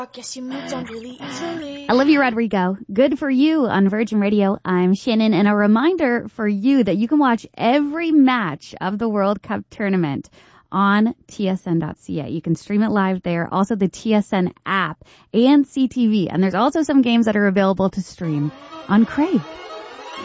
Guess you moved on really easily. Olivia Rodrigo, Good For You on Virgin Radio. I'm Shannon, and a reminder for you that you can watch every match of the World Cup tournament on tsn.ca. You can stream it live there. Also the TSN app and CTV. And there's also some games that are available to stream on Crave.